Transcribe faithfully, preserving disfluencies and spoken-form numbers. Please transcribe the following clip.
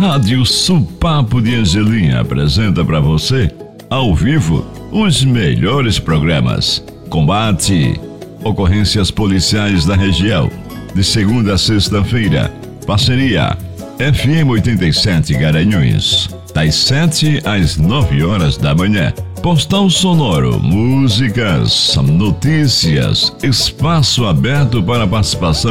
Rádio Supapo de Angelim apresenta para você, ao vivo, os melhores programas. Combate, ocorrências policiais da região, de segunda a sexta-feira. Parceria F M oitenta e sete Garanhuns, das sete às nove horas da manhã. Postal sonoro, músicas, notícias, espaço aberto para participação